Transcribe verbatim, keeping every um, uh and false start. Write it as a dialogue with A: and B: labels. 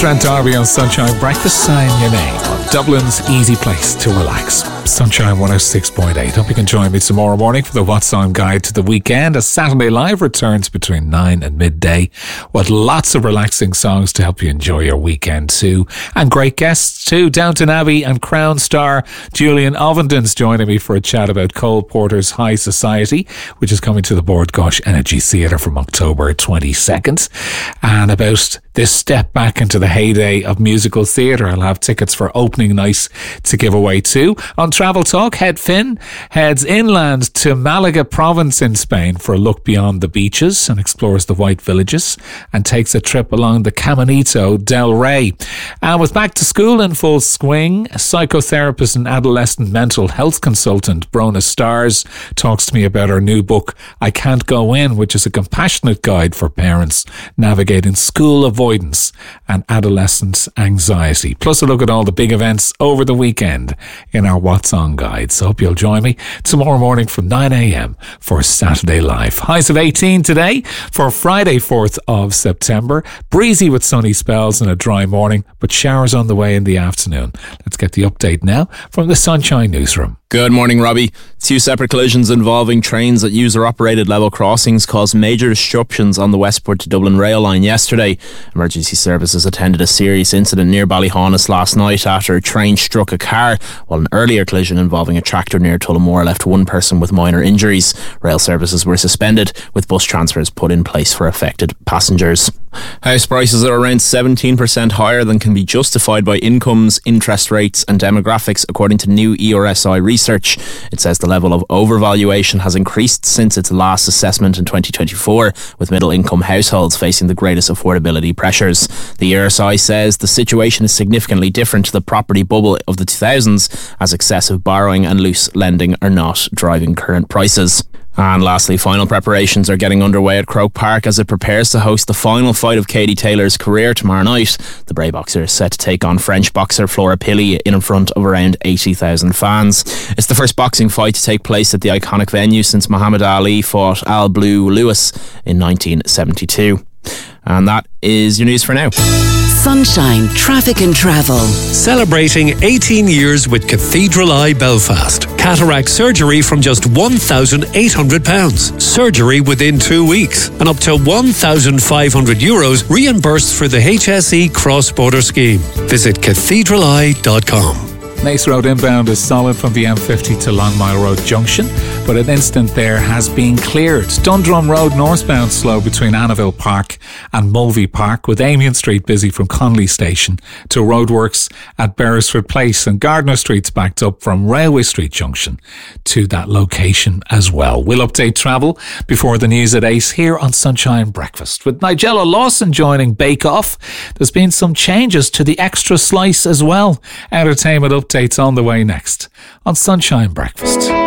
A: Trent Darby on Sunshine Breakfast. Sign your name on Dublin's easy place to relax. Sunshine one oh six point eight. Hope you can join me tomorrow morning for the What's On Guide to the weekend. A Saturday Live returns between nine and midday with lots of relaxing songs to help you enjoy your weekend too. And great guests too. Downton Abbey and Crown star Julian Ovendon's joining me for a chat about Cole Porter's High Society, which is coming to the Bord Gáis Energy Theatre from October twenty-second. And about this step back into the heyday of musical theatre. I'll have tickets for opening night to give away too. On Travel Talk, Head Finn heads inland to Malaga province in Spain for a look beyond the beaches and explores the white villages and takes a trip along the Caminito del Rey. And with back to school in full swing, psychotherapist and adolescent mental health consultant Brona Stars talks to me about her new book, I Can't Go In, which is a compassionate guide for parents navigating school avoidance and adolescent anxiety. Plus a look at all the big events over the weekend in our What's On Guide. So hope you'll join me tomorrow morning from nine a.m. for Saturday Live. Highs of eighteen today for Friday fourth of September. Breezy with sunny spells and a dry morning, but showers on the way in the afternoon. Let's get the update now from the Sunshine Newsroom.
B: Good morning, Robbie. Two separate collisions involving trains at user-operated level crossings caused major disruptions on the Westport to Dublin rail line yesterday. Emergency services attended a serious incident near Ballyhaunis last night after a train struck a car, while an earlier collision involving a tractor near Tullamore left one person with minor injuries. Rail services were suspended, with bus transfers put in place for affected passengers. House prices are around seventeen percent higher than can be justified by incomes, interest rates and demographics, according to new E R S I research. It says the level of overvaluation has increased since its last assessment in twenty twenty-four, with middle income households facing the greatest affordability pressures. The E R S I says the situation is significantly different to the property bubble of the two thousands, as excessive borrowing and loose lending are not driving current prices. And lastly, final preparations are getting underway at Croke Park as it prepares to host the final fight of Katie Taylor's career tomorrow night. The Bray boxer is set to take on French boxer Flora Pili in front of around eighty thousand fans. It's the first boxing fight to take place at the iconic venue since Muhammad Ali fought Al Blue Lewis in nineteen seventy-two. And that is your news for now.
C: Sunshine Traffic and Travel.
D: Celebrating eighteen years with Cathedral Eye Belfast. Cataract surgery from just one thousand eight hundred pounds. Surgery within two weeks. And up to one thousand five hundred euros reimbursed for the H S E cross-border scheme. Visit cathedral eye dot com.
A: Naas Road inbound is solid from the M fifty to Longmire Road Junction, but an incident there has been cleared. Dundrum Road northbound slow between Annaville Park and Mulvey Park, with Amiens Street busy from Connolly Station to roadworks at Beresford Place, and Gardner Street's backed up from Railway Street Junction to that location as well. We'll update travel before the news at eight here on Sunshine Breakfast. With Nigella Lawson joining Bake Off, there's been some changes to the extra slice as well. Entertainment updates on the way next on Sunshine Breakfast.